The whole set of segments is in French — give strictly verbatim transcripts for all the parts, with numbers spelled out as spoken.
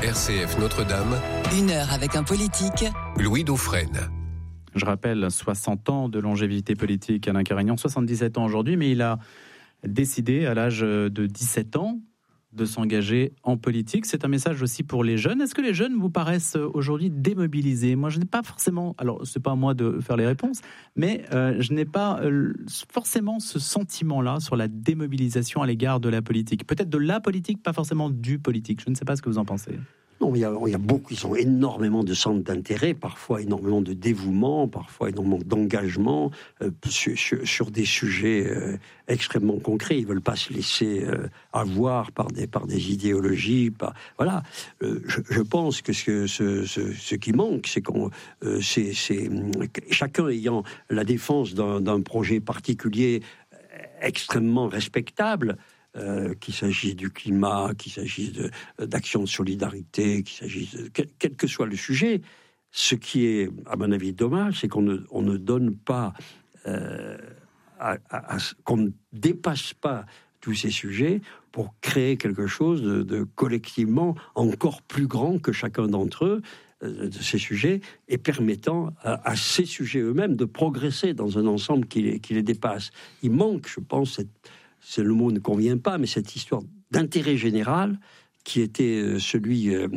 R C F Notre-Dame. Une heure avec un politique. Louis Dauphren. Je rappelle, soixante ans de longévité politique, Alain Carignan, soixante-dix-sept ans aujourd'hui, mais il a décidé à l'âge de dix-sept ans de s'engager en politique. C'est un message aussi pour les jeunes. Est-ce que les jeunes vous paraissent aujourd'hui démobilisés ? Moi, je n'ai pas forcément... Alors, c'est pas à moi de faire les réponses, mais euh, je n'ai pas euh, forcément ce sentiment-là sur la démobilisation à l'égard de la politique. Peut-être de la politique, pas forcément du politique. Je ne sais pas ce que vous en pensez. Non, il y, a, il y a beaucoup, ils ont énormément de centres d'intérêt, parfois énormément de dévouement, parfois énormément d'engagement euh, sur, sur, sur des sujets euh, extrêmement concrets. Ils ne veulent pas se laisser euh, avoir par des, par des idéologies. Par, voilà. Euh, je, je pense que ce, ce, ce, ce qui manque, c'est qu'on, euh, c'est, c'est, chacun ayant la défense d'un, d'un projet particulier extrêmement respectable, Euh, qu'il s'agisse du climat, qu'il s'agisse de, d'actions de solidarité, qu'il s'agisse de, quel, quel que soit le sujet, ce qui est, à mon avis, dommage, c'est qu'on ne, on ne donne pas, euh, à, à, à, qu'on ne dépasse pas tous ces sujets pour créer quelque chose de, de collectivement encore plus grand que chacun d'entre eux, euh, de ces sujets, et permettant à, à ces sujets eux-mêmes de progresser dans un ensemble qui les, qui les dépasse. Il manque, je pense, cette c'est le mot ne convient pas, mais cette histoire d'intérêt général qui était celui euh,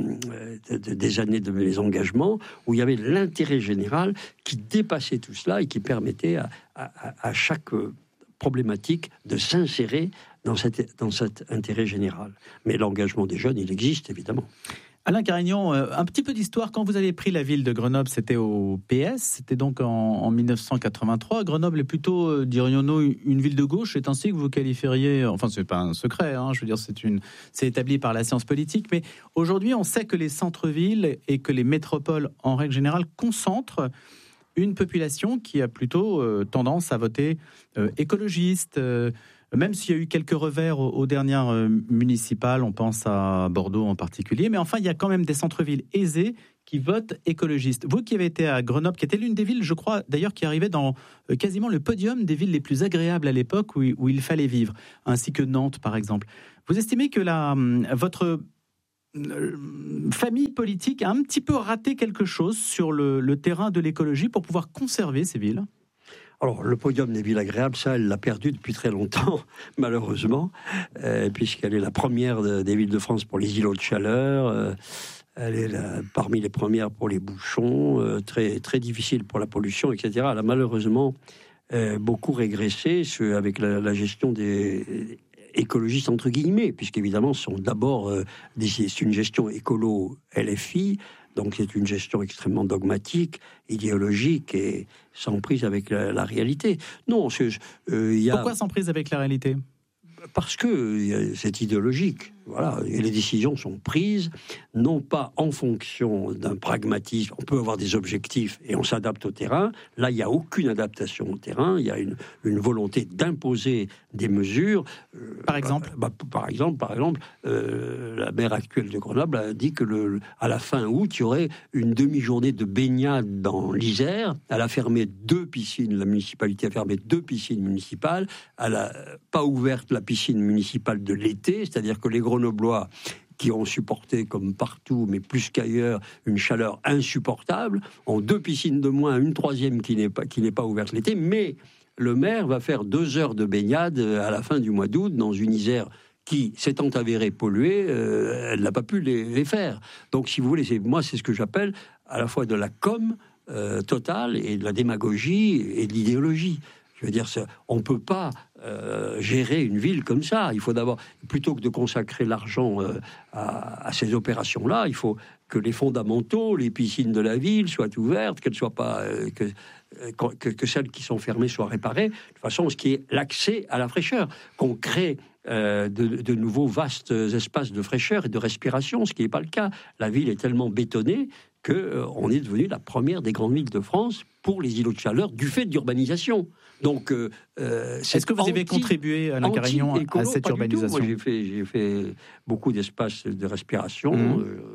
des années de mes engagements, où il y avait l'intérêt général qui dépassait tout cela et qui permettait à, à, à chaque problématique de s'insérer dans, cette, dans cet intérêt général. Mais l'engagement des jeunes, il existe évidemment. Alain Carignan, un petit peu d'histoire. Quand vous avez pris la ville de Grenoble, c'était au P S, c'était donc en, en dix-neuf cent quatre-vingt-trois. Grenoble est plutôt, euh, dirions-nous, une ville de gauche. C'est ainsi que vous qualifieriez, enfin c'est pas un secret, hein, je veux dire, c'est, une, c'est établi par la science politique. Mais aujourd'hui, on sait que les centres-villes et que les métropoles, en règle générale, concentrent une population qui a plutôt euh, tendance à voter euh, écologiste, euh, même s'il y a eu quelques revers aux, aux dernières euh, municipales, on pense à Bordeaux en particulier, mais enfin, il y a quand même des centres-villes aisés qui votent écologistes. Vous qui avez été à Grenoble, qui était l'une des villes, je crois, d'ailleurs, qui arrivait dans euh, quasiment le podium des villes les plus agréables à l'époque où, où il fallait vivre, ainsi que Nantes, par exemple. Vous estimez que la, votre euh, famille politique a un petit peu raté quelque chose sur le, le terrain de l'écologie pour pouvoir conserver ces villes ? Alors, le podium des villes agréables, ça, elle l'a perdu depuis très longtemps, malheureusement, euh, puisqu'elle est la première de, des villes de France pour les îlots de chaleur. Euh, elle est la, parmi les premières pour les bouchons, euh, très, très difficile pour la pollution, et cetera. Elle a malheureusement euh, beaucoup régressé ce, avec la, la gestion des écologistes, entre guillemets, puisqu'évidemment, ce sont d'abord euh, des, c'est une gestion écolo-L F I. Donc c'est une gestion extrêmement dogmatique, idéologique et sans prise avec la, la réalité. Non, c'est, euh, y a... Pourquoi sans prise avec la réalité ? Parce que c'est idéologique, voilà, et les décisions sont prises, non pas en fonction d'un pragmatisme. On peut avoir des objectifs et on s'adapte au terrain. Là, il n'y a aucune adaptation au terrain. Il y a une, une volonté d'imposer des mesures. Par exemple, bah, bah, par exemple, par exemple, euh, la maire actuelle de Grenoble a dit que le, à la fin août, il y aurait une demi-journée de baignade dans l'Isère. Elle a fermé deux piscines. La municipalité a fermé deux piscines municipales. Elle n'a pas ouvert la piscine municipale de l'été, c'est-à-dire que les Grenoblois qui ont supporté, comme partout, mais plus qu'ailleurs, une chaleur insupportable, ont deux piscines de moins, une troisième qui n'est pas, qui n'est pas ouverte l'été, mais le maire va faire deux heures de baignade à la fin du mois d'août dans une Isère qui, s'étant avérée polluée, euh, elle n'a pas pu les, les faire. Donc, si vous voulez, c'est, moi, c'est ce que j'appelle à la fois de la com euh, totale et de la démagogie et de l'idéologie. Je veux dire, on ne peut pas euh, gérer une ville comme ça. Il faut d'abord, plutôt que de consacrer l'argent euh, à, à ces opérations-là, il faut que les fondamentaux, les piscines de la ville soient ouvertes, qu'elles soient pas, euh, que, que, que celles qui sont fermées soient réparées. De toute façon, ce qui est l'accès à la fraîcheur, qu'on crée euh, de, de nouveaux vastes espaces de fraîcheur et de respiration, ce qui n'est pas le cas. La ville est tellement bétonnée qu'on euh, est devenu la première des grandes villes de France pour les îlots de chaleur du fait d'urbanisation. Donc, euh, est-ce que vous anti, avez contribué, Alain Carignan, à cette urbanisation ? Moi, j'ai fait, j'ai fait beaucoup d'espaces de respiration. Mmh. Euh,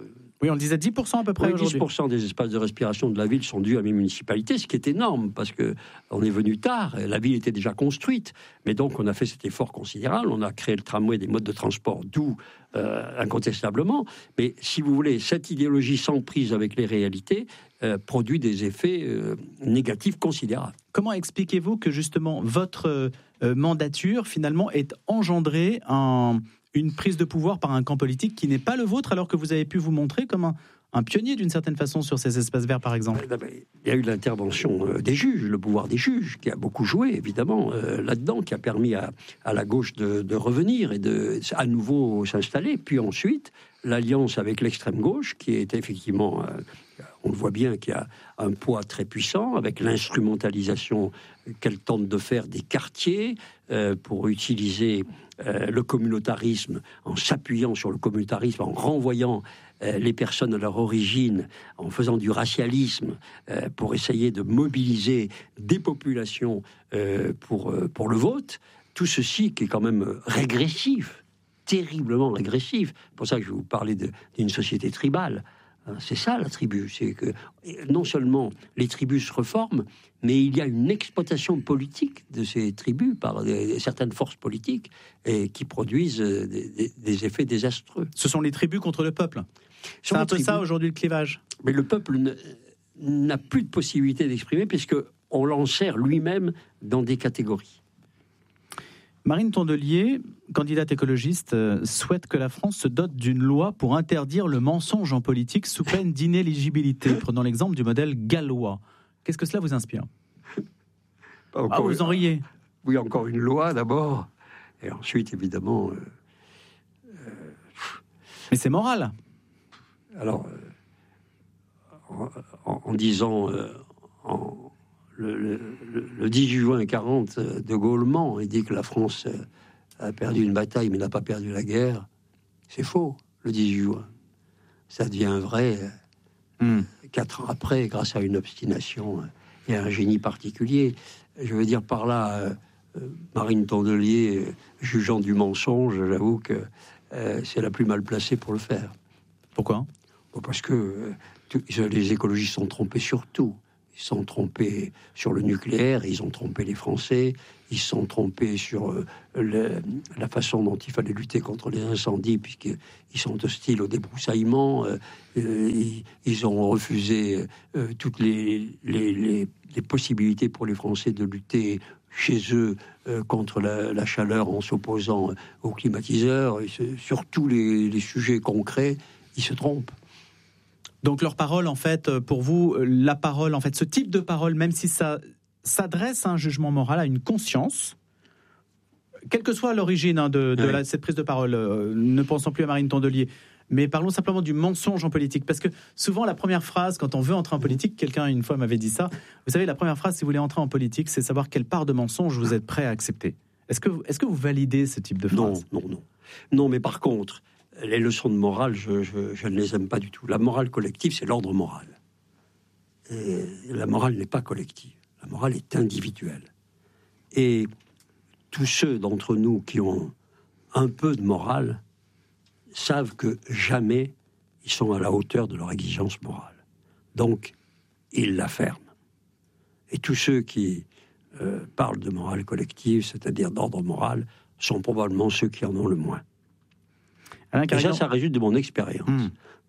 Oui, on disait dix pour cent à peu près oui, aujourd'hui. dix pour cent des espaces de respiration de la ville sont dus à mes municipalités, ce qui est énorme, parce qu'on est venu tard, la ville était déjà construite, mais donc on a fait cet effort considérable, on a créé le tramway, des modes de transport doux, euh, incontestablement, mais si vous voulez, cette idéologie sans prise avec les réalités euh, produit des effets euh, négatifs considérables. Comment expliquez-vous que justement votre euh, mandature finalement est engendrée en... une prise de pouvoir par un camp politique qui n'est pas le vôtre, alors que vous avez pu vous montrer comme un, un pionnier d'une certaine façon sur ces espaces verts, par exemple? Il y a eu l'intervention des juges, le pouvoir des juges, qui a beaucoup joué, évidemment, euh, là-dedans, qui a permis à, à la gauche de, de revenir et de à nouveau s'installer. Puis ensuite, l'alliance avec l'extrême gauche, qui est effectivement, euh, on le voit bien, qui a un poids très puissant, avec l'instrumentalisation qu'elle tente de faire des quartiers euh, pour utiliser euh, le communautarisme, en s'appuyant sur le communautarisme, en renvoyant euh, les personnes à leur origine, en faisant du racialisme euh, pour essayer de mobiliser des populations euh, pour, euh, pour le vote. Tout ceci qui est quand même régressif, terriblement régressif. C'est pour ça que je vais vous parler de, d'une société tribale. C'est ça la tribu, c'est que non seulement les tribus se reforment, mais il y a une exploitation politique de ces tribus par des, certaines forces politiques et qui produisent des, des, des effets désastreux. Ce sont les tribus contre le peuple. C'est un peu tribus. Ça aujourd'hui le clivage. Mais le peuple ne, n'a plus de possibilité d'exprimer puisque on l'enserre lui-même dans des catégories. Marine Tondelier, candidate écologiste, euh, souhaite que la France se dote d'une loi pour interdire le mensonge en politique sous peine d'inéligibilité, prenant l'exemple du modèle gallois. Qu'est-ce que cela vous inspire? Ah, vous en riez. Oui, encore une loi d'abord, et ensuite, évidemment... Euh, euh, Mais c'est moral. Alors, euh, en, en disant... Euh, en, Le, le, le dix juin quarante, de Gaulle ment et dit que la France a perdu une bataille mais n'a pas perdu la guerre. C'est faux, le dix juin. Ça devient vrai mm. quatre ans après, grâce à une obstination et à un génie particulier. Je veux dire par là, euh, Marine Tondelier, euh, jugeant du mensonge, j'avoue que euh, c'est la plus mal placée pour le faire. Pourquoi ? Bon, parce que euh, tout, les écologistes sont trompés sur tout. Ils se sont trompés sur le nucléaire, ils ont trompé les Français, ils se sont trompés sur euh, le, la façon dont il fallait lutter contre les incendies, puisqu'ils sont hostiles au débroussaillement, euh, euh, ils, ils ont refusé euh, toutes les, les, les, les possibilités pour les Français de lutter chez eux euh, contre la, la chaleur en s'opposant aux climatiseurs, et se, sur tous les, les sujets concrets, ils se trompent. Donc leur parole, en fait, pour vous, la parole, en fait, ce type de parole, même si ça s'adresse à un jugement moral, à une conscience, quelle que soit l'origine hein, de, de oui. la, cette prise de parole, euh, ne pensons plus à Marine Tondelier, mais parlons simplement du mensonge en politique. Parce que souvent, la première phrase, quand on veut entrer en politique, quelqu'un une fois m'avait dit ça, vous savez, la première phrase, si vous voulez entrer en politique, c'est savoir quelle part de mensonge vous êtes prêt à accepter. Est-ce que, est-ce que vous validez ce type de phrase ? Non, non, non. Non, mais par contre... les leçons de morale, je, je, je ne les aime pas du tout. La morale collective, c'est l'ordre moral. Et la morale n'est pas collective. La morale est individuelle. Et tous ceux d'entre nous qui ont un peu de morale savent que jamais ils sont à la hauteur de leur exigence morale. Donc, ils la ferment. Et tous ceux qui euh, parlent de morale collective, c'est-à-dire d'ordre moral, sont probablement ceux qui en ont le moins. Alain Carignan, et ça, ça résulte de mon expérience. Hmm.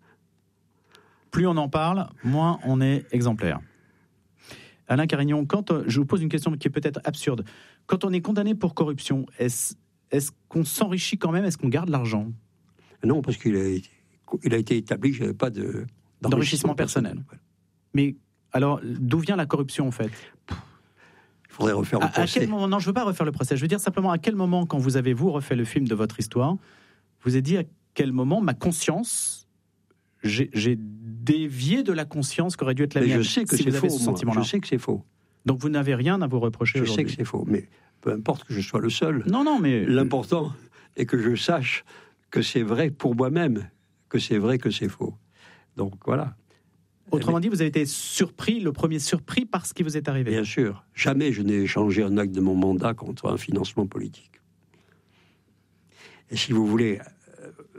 Plus on en parle, moins on est exemplaire. Alain Carignan, quand euh, je vous pose une question qui est peut-être absurde. Quand on est condamné pour corruption, est-ce, est-ce qu'on s'enrichit quand même ? Est-ce qu'on garde l'argent ? Non, parce qu'il a été, il a été établi que je n'avais pas de, d'enrichissement, d'enrichissement personnel. personnel. Mais alors, d'où vient la corruption en fait ? Il faudrait refaire le à, procès. À quel moment ? Non, je ne veux pas refaire le procès. Je veux dire simplement à quel moment, quand vous avez, vous, refait le film de votre histoire, vous avez dit à quel moment ma conscience, j'ai, j'ai dévié de la conscience qu'aurait dû être la mais mienne. Je sais que si c'est vous faux. Moi. Je sais que c'est faux. Donc vous n'avez rien à vous reprocher je aujourd'hui. Je sais que c'est faux, mais peu importe que je sois le seul. Non, non, mais l'important est que je sache que c'est vrai pour moi-même, que c'est vrai que c'est faux. Donc voilà. Autrement mais, dit, vous avez été surpris, le premier surpris par ce qui vous est arrivé. Bien sûr. Jamais je n'ai échangé un acte de mon mandat contre un financement politique. Et si vous voulez,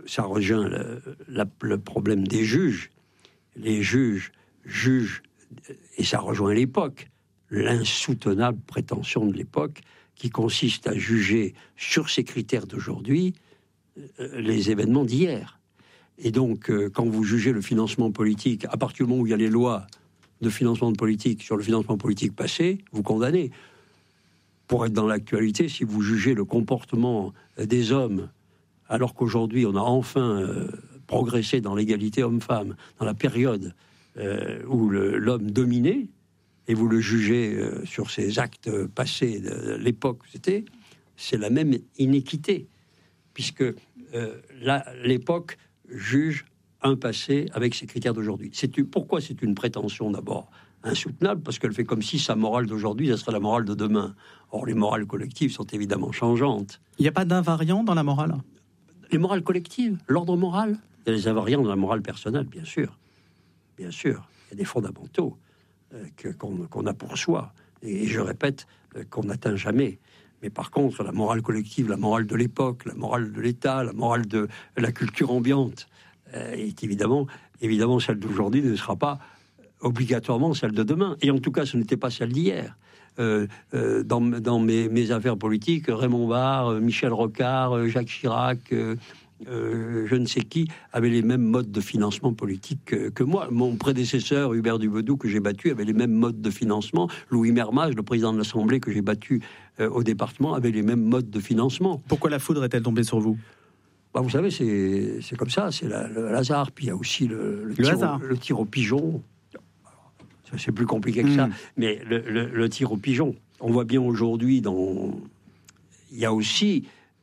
ça rejoint le, la, le problème des juges. Les juges jugent, et ça rejoint l'époque, l'insoutenable prétention de l'époque qui consiste à juger sur ces critères d'aujourd'hui euh, les événements d'hier. Et donc, euh, quand vous jugez le financement politique, à partir du moment où il y a les lois de financement de politique sur le financement politique passé, vous condamnez. Pour être dans l'actualité, si vous jugez le comportement des hommes, alors qu'aujourd'hui on a enfin euh, progressé dans l'égalité homme-femme, dans la période euh, où le, l'homme dominait, et vous le jugez euh, sur ses actes passés de l'époque où c'était, c'est la même iniquité, puisque euh, là, l'époque juge un passé avec ses critères d'aujourd'hui. C'est, pourquoi c'est une prétention d'abord insoutenable? Parce qu'elle fait comme si sa morale d'aujourd'hui, ça serait la morale de demain. Or, les morales collectives sont évidemment changeantes. Il n'y a pas d'invariant dans la morale? Les morales collectives, l'ordre moral, il y a les invariants dans la morale personnelle, bien sûr. Bien sûr, il y a des fondamentaux euh, que, qu'on, qu'on a pour soi. Et je répète, euh, qu'on n'atteint jamais. Mais par contre, la morale collective, la morale de l'époque, la morale de l'État, la morale de la culture ambiante, euh, est évidemment, évidemment celle d'aujourd'hui ne sera pas obligatoirement celle de demain. Et en tout cas, ce n'était pas celle d'hier. Euh, euh, dans dans mes, mes affaires politiques, Raymond Barre, euh, Michel Rocard, euh, Jacques Chirac, euh, euh, je ne sais qui, avaient les mêmes modes de financement politique que, que moi. Mon prédécesseur, Hubert Dubedou, que j'ai battu, avait les mêmes modes de financement. Louis Mermage, le président de l'Assemblée que j'ai battu euh, au département, avait les mêmes modes de financement. Pourquoi la foudre est-elle tombée sur vous? Bah, vous savez, c'est, c'est comme ça, c'est la, le hasard. Puis il y a aussi le, le, le, tir, hasard. Au, le tir au pigeon. C'est plus compliqué que ça, mmh. mais le, le, le tir au pigeon. On voit bien aujourd'hui, dans... il y a aussi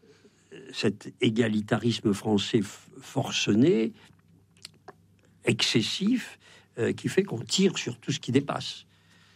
cet égalitarisme français forcené, excessif, euh, qui fait qu'on tire sur tout ce qui dépasse.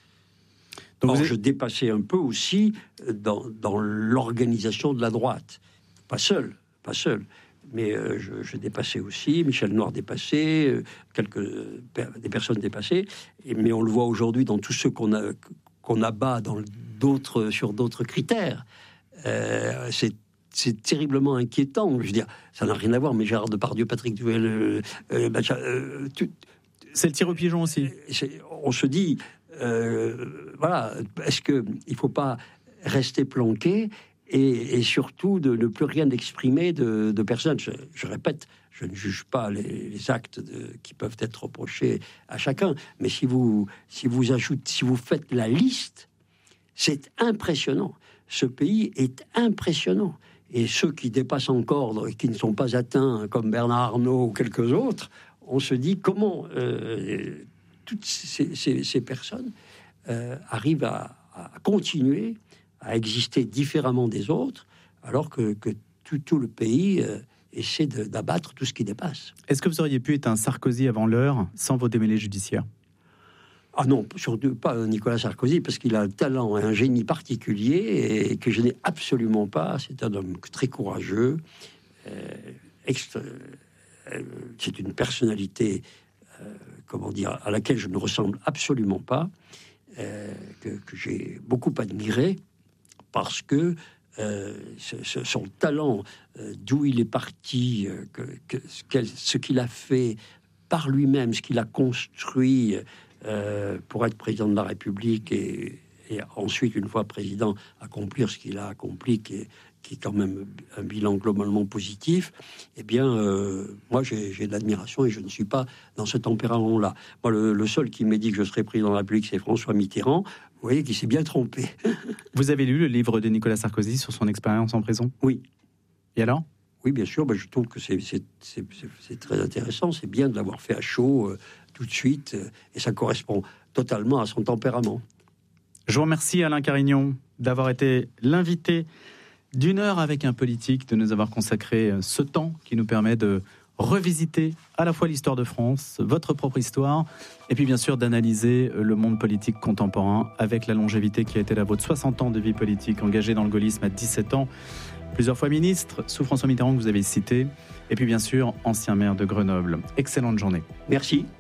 Donc Or, êtes... je dépassais un peu aussi dans, dans l'organisation de la droite. Pas seul, pas seul. Mais euh, je, je dépassais aussi, Michel Noir dépassé, euh, quelques, des personnes dépassées, et, mais on le voit aujourd'hui dans tous ceux qu'on, a, qu'on abat dans d'autres, sur d'autres critères. Euh, c'est, c'est terriblement inquiétant. Je veux dire, ça n'a rien à voir, mais Gérard Depardieu, Patrick Duel... Euh, euh, bah, euh, tu, c'est le tir au pigeon aussi. On se dit, euh, voilà, est-ce qu'il ne faut pas rester planqué Et, et surtout de ne plus rien exprimer de, de personne. Je, je répète, je ne juge pas les, les actes de, qui peuvent être reprochés à chacun, mais si vous, si vous ajoutez, si vous faites la liste, c'est impressionnant. Ce pays est impressionnant. Et ceux qui dépassent encore, qui ne sont pas atteints, comme Bernard Arnault ou quelques autres, on se dit comment euh, toutes ces, ces, ces personnes euh, arrivent à, à continuer à exister différemment des autres, alors que, que tout, tout le pays euh, essaie de, d'abattre tout ce qui dépasse. Est-ce que vous auriez pu être un Sarkozy avant l'heure, sans vos démêlés judiciaires? Ah non, surtout pas Nicolas Sarkozy, parce qu'il a un talent et un génie particulier, et que je n'ai absolument pas. C'est un homme très courageux, euh, extra, euh, c'est une personnalité, euh, comment dire, à laquelle je ne ressemble absolument pas, euh, que, que j'ai beaucoup admiré, parce que euh, ce, ce, son talent, euh, d'où il est parti, euh, que, que, ce, ce qu'il a fait par lui-même, ce qu'il a construit euh, pour être président de la République et, et ensuite, une fois président, accomplir ce qu'il a accompli, qui est, qui est quand même un bilan globalement positif, eh bien, euh, moi, j'ai, j'ai de l'admiration et je ne suis pas dans ce tempérament-là. Moi, le, le seul qui m'a dit que je serais président de la République, c'est François Mitterrand. Vous voyez qu'il s'est bien trompé. Vous avez lu le livre de Nicolas Sarkozy sur son expérience en prison? Oui. Et alors? Oui, bien sûr. Ben, je trouve que c'est, c'est, c'est, c'est très intéressant. C'est bien de l'avoir fait à chaud euh, tout de suite. Euh, et ça correspond totalement à son tempérament. Je vous remercie, Alain Carignon, d'avoir été l'invité d'une heure avec un politique, de nous avoir consacré ce temps qui nous permet de revisiter à la fois l'histoire de France, votre propre histoire, et puis bien sûr d'analyser le monde politique contemporain avec la longévité qui a été la vôtre. soixante ans de vie politique, engagé dans le gaullisme à dix-sept ans, plusieurs fois ministre, sous François Mitterrand que vous avez cité, et puis bien sûr ancien maire de Grenoble. Excellente journée. Merci.